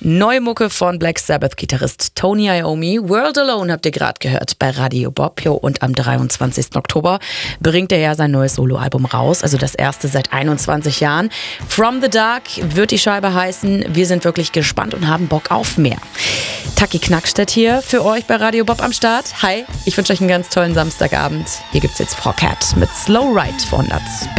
Neue Mucke von Black Sabbath-Gitarrist Tony Iommi. World Alone habt ihr gerade gehört bei Radio Bob. Und am 23. Oktober bringt er ja sein neues Soloalbum raus. Also das erste seit 21 Jahren. From the Dark wird die Scheibe heißen. Wir sind wirklich gespannt und haben Bock auf mehr. Taki Knackstedt hier für euch bei Radio Bob am Start. Hi, ich wünsche euch einen ganz tollen Samstagabend. Hier gibt's jetzt Frau Cat mit Slow Ride von Nuts.